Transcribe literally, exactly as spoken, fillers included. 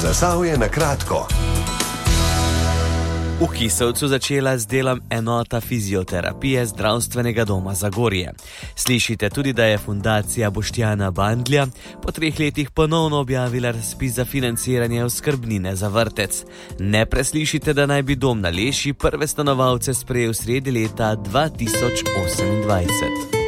Zasavje na kratko. V Kisovcu začela z delom enota fizioterapije Zdravstvenega doma Zagorje. Slišite tudi, da je fundacija Boštjana Bandlja po treh letih ponovno objavila razpis za financiranje oskrbnine za vrtec. Ne preslišite, da naj bi dom na Leši prve stanovalce sprejel sredi leta dva tisoč osemindvajset.